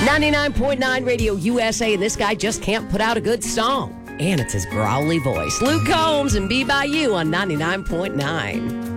99.9 Radio USA, and this guy just can't put out a good song. And it's his growly voice. Luke Combs and Be By You on 99.9.